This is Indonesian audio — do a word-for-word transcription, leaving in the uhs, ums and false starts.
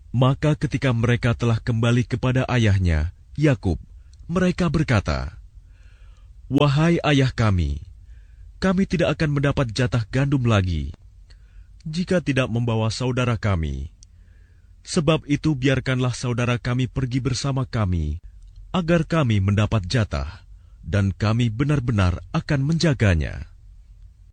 Maka ketika mereka telah kembali kepada ayahnya, Yakub, mereka berkata, "Wahai ayah kami, kami tidak akan mendapat jatah gandum lagi, jika tidak membawa saudara kami. Sebab itu biarkanlah saudara kami pergi bersama kami, agar kami mendapat jatah, dan kami benar-benar akan menjaganya."